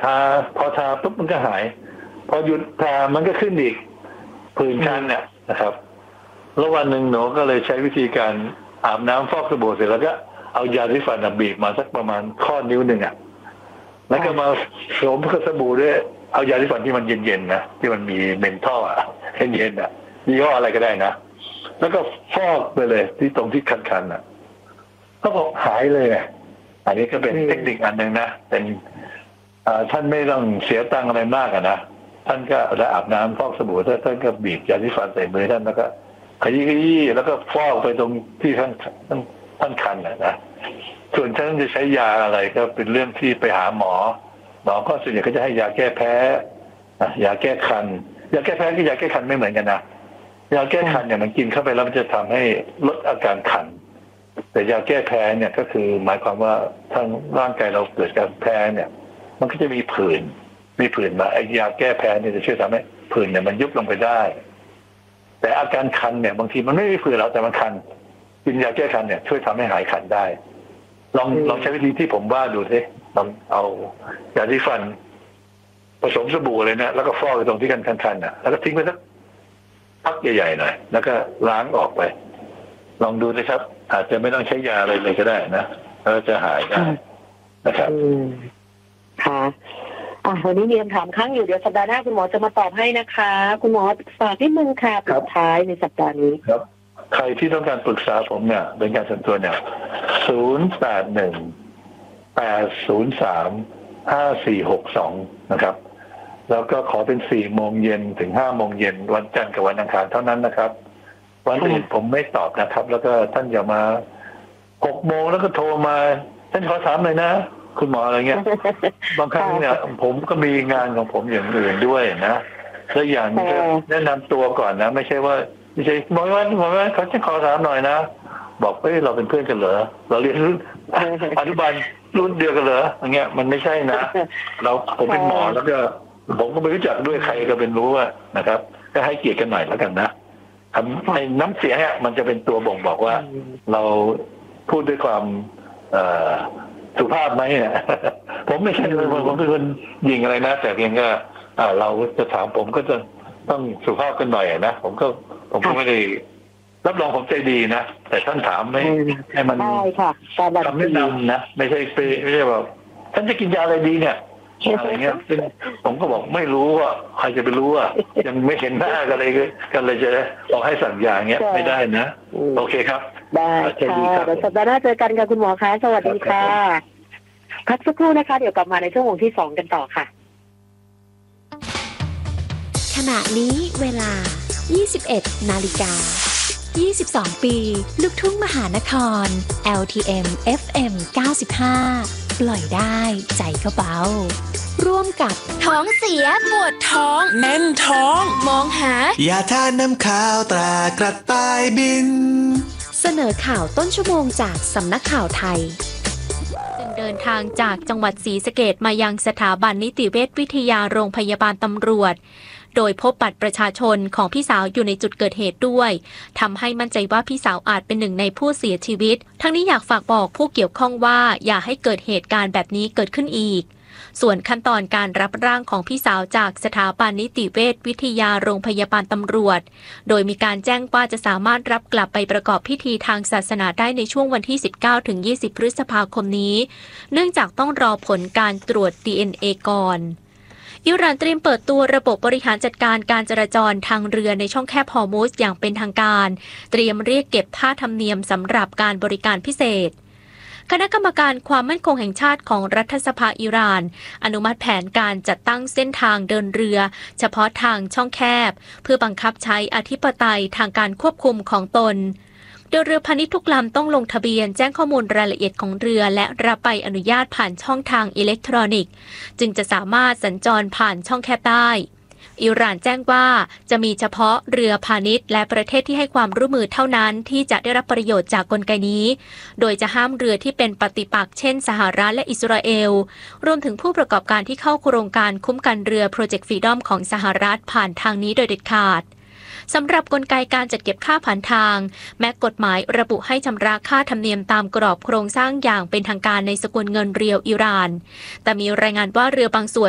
ทาพอทาปุ๊บมันก็หายพอหยุดทามันก็ขึ้นอีกผื่นคันเนี่ยนะครับแล้ววันหนึ่งหนูก็เลยใช้วิธีการอาบน้ำฟอกสบู่เสร็จแล้วก็เอายาสีฟันบีบมาสักประมาณข้อนิ้วหนึ่งแล้วก็มาสวมกับสบู่ด้วยเอายาสีฟันที่มันเย็นๆนะที่มันมีเมนทอลเย็นๆยี่ห้ออะไรก็ได้นะแล้วก็ฟอกไปเลยที่ตรงที่คันก็บอกหายเลยอันนี้ก็เป็นเทคนิคอันหนึ่งนะเป็นท่านไม่ต้องเสียตังค์อะไรมากนะท่านก็จะอาบน้ำฟอกสบู่ท่านก็บีบยาสีฟันใส่มือท่านแล้วก็ขยี้แล้วก็ฟอกไปตรงที่ท่านคันนะส่วนท่านจะใช้ยาอะไรก็เป็นเรื่องที่ไปหาหมอก็ส่วนใหญ่ก็จะให้ยาแก้แพ้ยาแก้คันยาแก้แพ้กับยาแก้คันไม่เหมือนกันนะยาแก้คันเนี่ยมันกินเข้าไปแล้วมันจะทำให้ลดอาการคันแต่ยาแก้แพ้เนี่ยก็คือหมายความว่าทางร่างกายเราเกิดการแพ้เนี่ยมันก็จะมีผื่นมาไอ้ยาแก้แพ้เนี่ยจะช่วยทำให้ผื่นเนี่ยมันยุบลงไปได้แต่อาการคันเนี่ยบางทีมันไม่มีผื่นหรอกแต่มันคันกินยาแก้คันเนี่ยช่วยทำให้หายคันได้ลองใช้วิธีที่ผมว่าดูสิลองเอายาสีฟันผสมสบู่เลยนะแล้วก็ฟอกไปตรงที่คันแล้วก็ทิ้งไปสักพักใหญ่ๆหน่อยแล้วก็ล้างออกไปลองดูนะครับอาจจะไม่ต้องใช้ยาอะไรเลยก็ได้นะแล้วจะหายได้นะครับค่ะวันนี้มีคำถามค้างอยู่เดี๋ยวสัปดาห์หน้าคุณหมอจะมาตอบให้นะคะคุณหมอฝากนิดนึงค่ะปิดท้ายในสัปดาห์นี้ครับใครที่ต้องการปรึกษาผมเนี่ยเป็นการส่วนตัวเนี่ย081-803-5462นะครับแล้วก็ขอเป็น4 โมงเย็นถึง5 โมงเย็นวันจันทร์กับวันอังคารเท่านั้นนะครับวันอื่นผมไม่ตอบนะครับแล้วก็ท่านอย่ามา6 โมงแล้วก็โทรมาท่านขอถามหน่อยนะคุณหมออะไรเงี้ยบางครั้งเนี่ยผมก็มีงานของผมอย่างอื่นด้วยนะและอย่างก็แนะนำตัวก่อนนะไม่ใช่หมอว่าเขาจะขอถามหน่อยนะบอกเราเป็นเพื่อนกันเหรอเราเรียนรุ่นอนุบาลรุ่นเดียวกันเหรออย่างเงี้ยมันไม่ใช่นะผมเป็นหมอแล้วก็ผมก็ไม่รู้จักด้วยใครก็เป็นรู้ว่านะครับก็ให้เกียรติกันหน่อยแล้วกันนะในน้ำเสียงเนี่ยมันจะเป็นตัวบ่งบอกว่าเราพูดด้วยความสุภาพไหมผมไม่ใช่ผมเป็นคนยิงอะไรนะแต่เพียงก็เราจะถามผมก็จะต้องสุภาพกันหน่อยนะผมก็ไม่ได้รับรองผมใจดีนะแต่ท่านถามไม่ให้มันได้ค่ะคำแนะนำนะไม่ใช่แบบท่านจะกินยาอะไรดีเนี่ยอะไรเงี้ยซึ่งผมก็บอกไม่รู้ว่าใครจะไปรู้อ่ะยังไม่เห็นหน้ากันเลยจะบอกให้สั่งยาเงี้ยไม่ได้นะโอเคครับได้ค่ะเดี๋ยวสัปดาห์หน้าเจอกันค่ะคุณหมอคะสวัสดีค่ะพักสักครู่นะคะเดี๋ยวกลับมาในช่วงที่2กันต่อค่ะขณะนี้เวลา 21 นาฬิกา 22 ปีลูกทุ่งมหานคร LTM FM 95 ปล่อยได้ใจก็เบาร่วมกับท้องเสียปวดท้องแน่นท้องมองหายาทาน้ำข้าวตรากระต่ายบินเสนอข่าวต้นชั่วโมงจากสำนักข่าวไทยเดินทางจากจังหวัดศรีสะเกษมายังสถาบันนิติเวชวิทยาโรงพยาบาลตำรวจโดยพบบัตรประชาชนของพี่สาวอยู่ในจุดเกิดเหตุด้วยทำให้มั่นใจว่าพี่สาวอาจเป็นหนึ่งในผู้เสียชีวิตทั้งนี้อยากฝากบอกผู้เกี่ยวข้องว่าอย่าให้เกิดเหตุการณ์แบบนี้เกิดขึ้นอีกส่วนขั้นตอนการรับร่างของพี่สาวจากสถาบันนิติเวชวิทยาโรงพยาบาลตำรวจโดยมีการแจ้งว่าจะสามารถรับกลับไปประกอบพิธีทางศาสนาได้ในช่วงวันที่ 19-20 พฤษภาคมนี้เนื่องจากต้องรอผลการตรวจ DNA ก่อนอิหร่านเตรียมเปิดตัวระบบบริหารจัดการการจราจรทางเรือในช่องแคบฮอร์มุซอย่างเป็นทางการเตรียมเรียกเก็บค่าธรรมเนียมสำหรับการบริการพิเศษคณะกรรมการความมั่นคงแห่งชาติของรัฐสภาอิหร่านอนุมัติแผนการจัดตั้งเส้นทางเดินเรือเฉพาะทางช่องแคบเพื่อบังคับใช้อธิปไตยทางการควบคุมของตนโดยเรือพาณิชย์ทุกลำต้องลงทะเบียนแจ้งข้อมูลรายละเอียดของเรือและรับใบอนุญาตผ่านช่องทางอิเล็กทรอนิกส์จึงจะสามารถสัญจรผ่านช่องแคบได้อิหร่านแจ้งว่าจะมีเฉพาะเรือพาณิชย์และประเทศที่ให้ความร่วมมือเท่านั้นที่จะได้รับประโยชน์จากกลไกนี้โดยจะห้ามเรือที่เป็นปฏิปักษ์เช่นสหรัฐและอิสราเอลรวมถึงผู้ประกอบการที่เข้าโครงการคุ้มกันเรือ Project Freedom ของสหรัฐผ่านทางนี้โดยเด็ดขาดสำหรับกลไกการจัดเก็บค่าผ่านทางแม้กฎหมายระบุให้ชำระค่าธรรมเนียมตามกรอบโครงสร้างอย่างเป็นทางการในสกุลเงินเรียวอิหร่านแต่มีรายงานว่าเรือบางส่วน